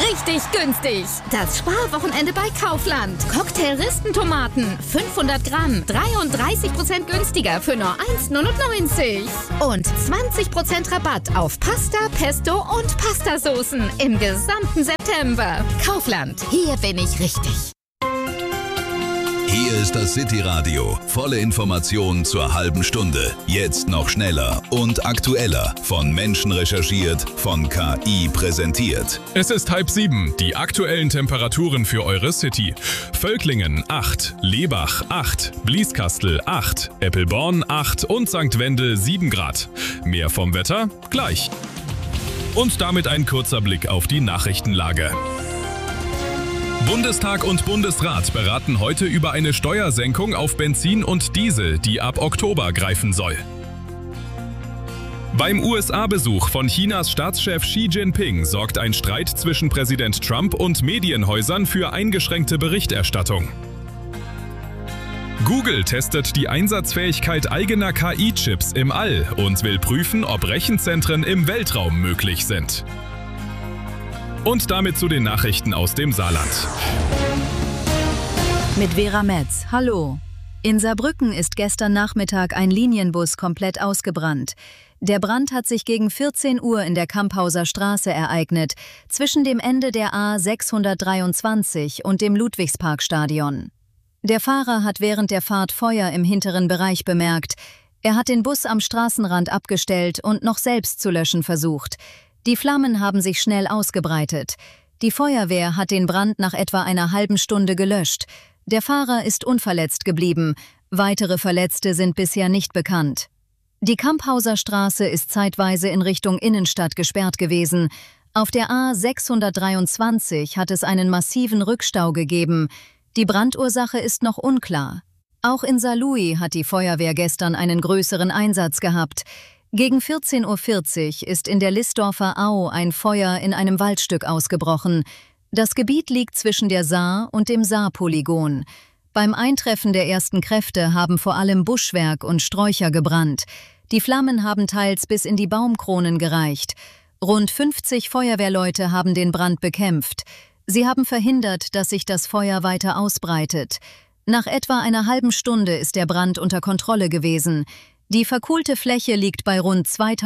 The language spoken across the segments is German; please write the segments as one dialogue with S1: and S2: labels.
S1: richtig günstig. Das Sparwochenende bei Kaufland. Cocktail-Ristentomaten, 500 Gramm, 33% günstiger für nur 1,99 €. Und 20% Rabatt auf Pasta, Pesto und Pastasoßen im gesamten September. Kaufland, hier bin ich richtig.
S2: Hier ist das City-Radio. Volle Informationen zur halben Stunde. Jetzt noch schneller und aktueller. Von Menschen recherchiert, von KI präsentiert.
S3: Es ist 6:30. Die aktuellen Temperaturen für eure City. Völklingen 8, Lebach 8, Blieskastel 8, Eppelborn 8 und St. Wendel 7 Grad. Mehr vom Wetter gleich. Und damit ein kurzer Blick auf die Nachrichtenlage. Bundestag und Bundesrat beraten heute über eine Steuersenkung auf Benzin und Diesel, die ab Oktober greifen soll. Beim USA-Besuch von Chinas Staatschef Xi Jinping sorgt ein Streit zwischen Präsident Trump und Medienhäusern für eingeschränkte Berichterstattung. Google testet die Einsatzfähigkeit eigener KI-Chips im All und will prüfen, ob Rechenzentren im Weltraum möglich sind. Und damit zu den Nachrichten aus dem Saarland.
S4: Mit Vera Metz. Hallo. In Saarbrücken ist gestern Nachmittag ein Linienbus komplett ausgebrannt. Der Brand hat sich gegen 14 Uhr in der Kamphauser Straße ereignet, zwischen dem Ende der A 623 und dem Ludwigsparkstadion. Der Fahrer hat während der Fahrt Feuer im hinteren Bereich bemerkt. Er hat den Bus am Straßenrand abgestellt und noch selbst zu löschen versucht. Die Flammen haben sich schnell ausgebreitet. Die Feuerwehr hat den Brand nach etwa einer halben Stunde gelöscht. Der Fahrer ist unverletzt geblieben. Weitere Verletzte sind bisher nicht bekannt. Die Kamphauser Straße ist zeitweise in Richtung Innenstadt gesperrt gewesen. Auf der A 623 hat es einen massiven Rückstau gegeben. Die Brandursache ist noch unklar. Auch in Saarlouis hat die Feuerwehr gestern einen größeren Einsatz gehabt. Gegen 14:40 Uhr ist in der Listdorfer Au ein Feuer in einem Waldstück ausgebrochen. Das Gebiet liegt zwischen der Saar und dem Saarpolygon. Beim Eintreffen der ersten Kräfte haben vor allem Buschwerk und Sträucher gebrannt. Die Flammen haben teils bis in die Baumkronen gereicht. Rund 50 Feuerwehrleute haben den Brand bekämpft. Sie haben verhindert, dass sich das Feuer weiter ausbreitet. Nach etwa einer halben Stunde ist der Brand unter Kontrolle gewesen. Die verkohlte Fläche liegt bei rund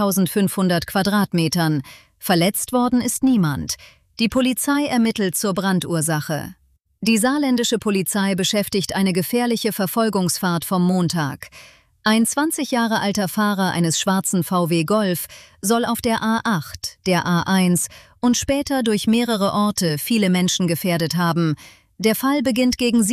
S4: 2500 Quadratmetern. Verletzt worden ist niemand. Die Polizei ermittelt zur Brandursache. Die saarländische Polizei beschäftigt eine gefährliche Verfolgungsfahrt vom Montag. Ein 20 Jahre alter Fahrer eines schwarzen VW Golf soll auf der A8, der A1 und später durch mehrere Orte viele Menschen gefährdet haben. Der Fall beginnt gegen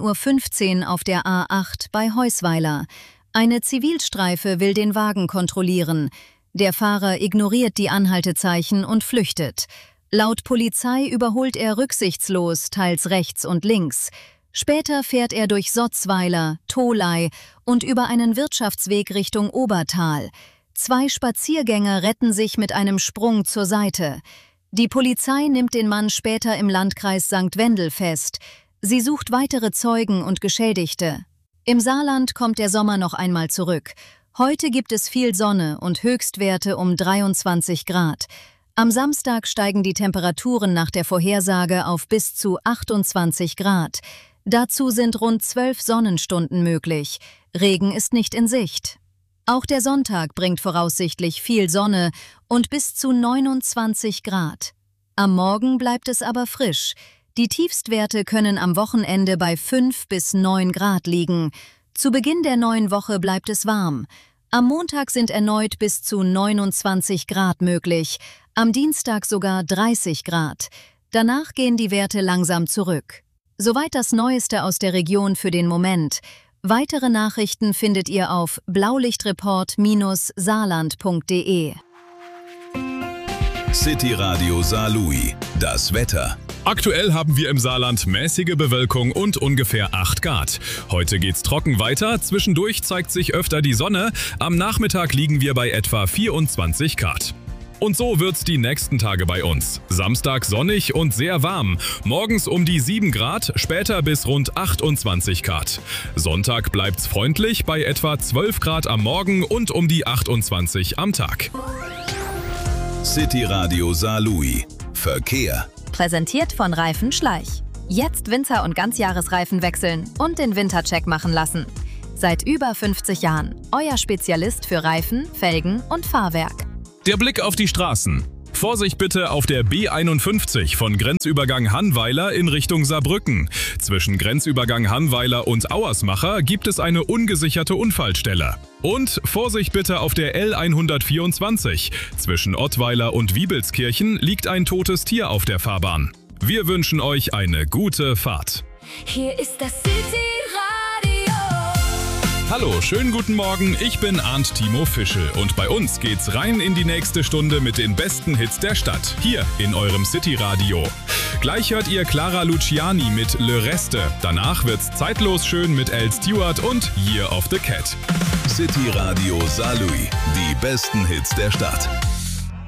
S4: 17:15 Uhr auf der A8 bei Heusweiler. Eine Zivilstreife will den Wagen kontrollieren. Der Fahrer ignoriert die Anhaltezeichen und flüchtet. Laut Polizei überholt er rücksichtslos, teils rechts und links. Später fährt er durch Sotzweiler, Tholey und über einen Wirtschaftsweg Richtung Obertal. 2 Spaziergänger retten sich mit einem Sprung zur Seite. Die Polizei nimmt den Mann später im Landkreis St. Wendel fest. Sie sucht weitere Zeugen und Geschädigte. Im Saarland kommt der Sommer noch einmal zurück. Heute gibt es viel Sonne und Höchstwerte um 23 Grad. Am Samstag steigen die Temperaturen nach der Vorhersage auf bis zu 28 Grad. Dazu sind rund 12 Sonnenstunden möglich. Regen ist nicht in Sicht. Auch der Sonntag bringt voraussichtlich viel Sonne und bis zu 29 Grad. Am Morgen bleibt es aber frisch. Die Tiefstwerte können am Wochenende bei 5 bis 9 Grad liegen. Zu Beginn der neuen Woche bleibt es warm. Am Montag sind erneut bis zu 29 Grad möglich, am Dienstag sogar 30 Grad. Danach gehen die Werte langsam zurück. Soweit das Neueste aus der Region für den Moment. Weitere Nachrichten findet ihr auf blaulichtreport-saarland.de.
S2: City Radio Saarlouis. Das Wetter.
S3: Aktuell haben wir im Saarland mäßige Bewölkung und ungefähr 8 Grad. Heute geht's trocken weiter, zwischendurch zeigt sich öfter die Sonne, am Nachmittag liegen wir bei etwa 24 Grad. Und so wird's die nächsten Tage bei uns. Samstag sonnig und sehr warm, morgens um die 7 Grad, später bis rund 28 Grad. Sonntag bleibt's freundlich bei etwa 12 Grad am Morgen und um die 28 am Tag.
S2: City Radio Saarlouis. Verkehr.
S4: Präsentiert von Reifen Schleich. Jetzt Winter- und Ganzjahresreifen wechseln und den Wintercheck machen lassen. Seit über 50 Jahren. Euer Spezialist für Reifen, Felgen und Fahrwerk.
S3: Der Blick auf die Straßen. Vorsicht bitte auf der B51 von Grenzübergang Hannweiler in Richtung Saarbrücken. Zwischen Grenzübergang Hannweiler und Auersmacher gibt es eine ungesicherte Unfallstelle. Und Vorsicht bitte auf der L124. Zwischen Ottweiler und Wiebelskirchen liegt ein totes Tier auf der Fahrbahn. Wir wünschen euch eine gute Fahrt.
S5: Hier ist das City Radio.
S3: Hallo, schönen guten Morgen, ich bin Arndt Timo Fischel und bei uns geht's rein in die nächste Stunde mit den besten Hits der Stadt, hier in eurem City Radio. Gleich hört ihr Clara Luciani mit Le Reste, danach wird's zeitlos schön mit Elle Stewart und Year of the Cat.
S2: City Radio Saarlouis, die besten Hits der Stadt.